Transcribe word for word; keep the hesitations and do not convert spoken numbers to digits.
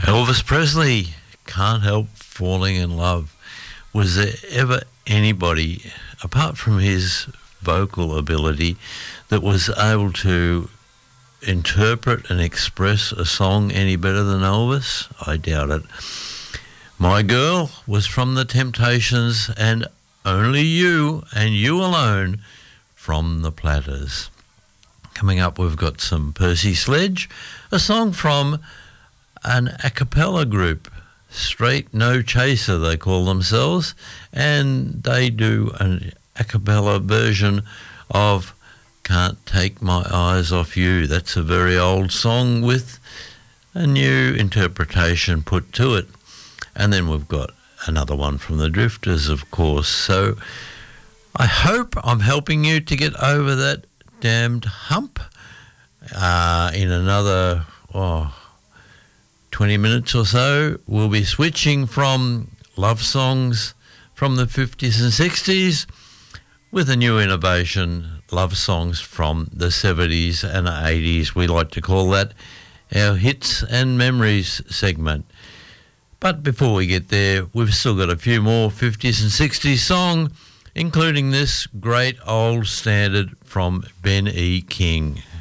Elvis Presley, Can't Help Falling in Love. Was there ever anybody, apart from his vocal ability, that was able to interpret and express a song any better than Elvis? I doubt it. My Girl was from The Temptations, and Only You and You Alone from The Platters. Coming up, we've got some Percy Sledge, a song from an a cappella group, Straight No Chaser they call themselves, and they do an a cappella version of Can't Take My Eyes Off You. That's a very old song with a new interpretation put to it. And then we've got another one from the Drifters, of course. So I hope I'm helping you to get over that damned hump. Uh, in another oh, twenty minutes or so, we'll be switching from love songs from the fifties and sixties with a new innovation, love songs from the seventies and eighties. We like to call that our Hits and Memories segment. But before we get there, we've still got a few more fifties and sixties songs, including this great old standard from Ben E. King.